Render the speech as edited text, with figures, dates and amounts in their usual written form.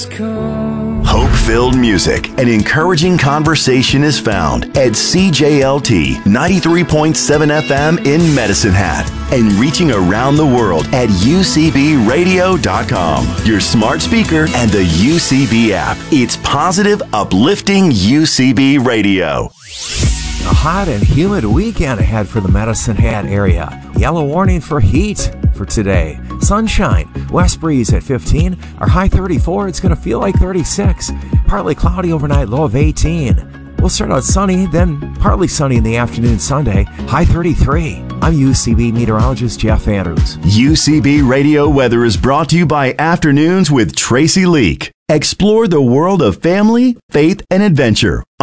Hope-filled music and encouraging conversation is found at CJLT 93.7 FM in Medicine Hat and reaching around the world at UCBradio.com, your smart speaker and the UCB app. It's positive, uplifting UCB Radio. A hot and humid weekend ahead for the Medicine Hat area. Yellow warning for heat for today. Sunshine, west breeze at 15, our high 34. It's going to feel like 36. Partly cloudy overnight, low of 18. We'll start out sunny, then partly sunny in the afternoon Sunday, high 33. I'm UCB meteorologist Jeff Andrews. UCB Radio Weather is brought to you by Afternoons with Tracy Leak. Explore the world of family, faith, and adventure